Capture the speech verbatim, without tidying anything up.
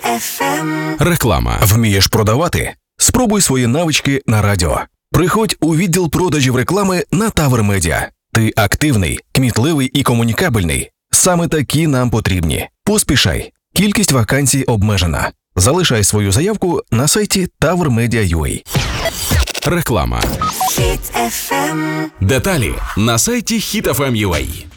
еф ем. Реклама. Вмієш продавати? Спробуй свої навички на радіо. Приходь у відділ продажів реклами на Тавр Медіа. Ти активний, кмітливий і комунікабельний. Саме такі нам потрібні. Поспішай. Кількість вакансій обмежена. Залишай свою заявку на сайті тавр медіа крапка ю а. Реклама. Хіт еф ем. Деталі на сайті хіт еф ем крапка ю а.